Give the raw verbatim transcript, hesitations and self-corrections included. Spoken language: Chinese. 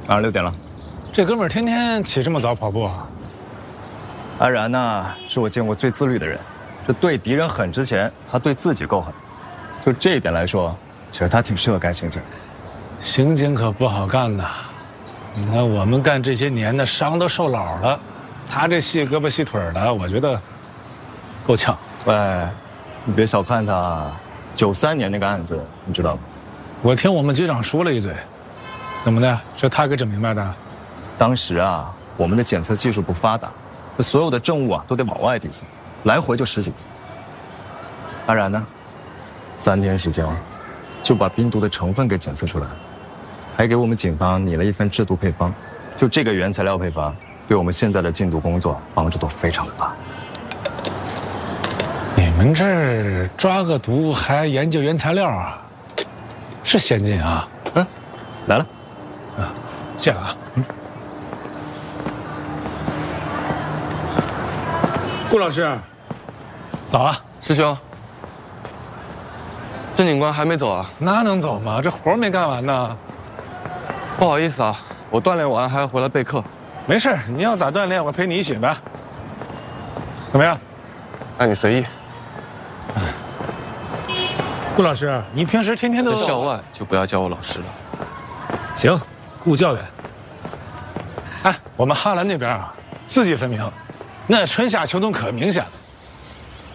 晚上六点了。 这哥们儿天天起这么早跑步啊？ 安然呢，是我见过最自律的人。这对敌人狠之前，他对自己够狠。就这一点来说，其实他挺适合干刑警。 刑警可不好干呐。你看我们干这些年的，伤都受老了，他这细胳膊细腿的，我觉得够呛。 喂，你别小看他，九三年那个案子，你知道吗？ 我听我们局长说了一嘴，怎么的？是他给整明白的？ 当时啊，我们的检测技术不发达，这所有的证物啊都得往外递送，来回就十几个。安然呢，三天时间就把冰毒的成分给检测出来了，还给我们警方拟了一份制毒配方。就这个原材料配方，对我们现在的禁毒工作帮助都非常的大。 你们这儿抓个毒还研究原材料啊？是先进啊！ 嗯，来了， 啊，谢了啊。嗯。顾老师，早啊， 师兄。郑警官还没走啊？ 那能走吗？这活没干完呢。 不好意思啊，我锻炼完还要回来备课。 没事，你要咋锻炼，我陪你一起呗。怎么样？ 那你随意。 顾老师，你平时天天都在校外就不要叫我老师了。 行，顾教员。哎，我们哈兰那边啊，四季分明，那春夏秋冬可明显了。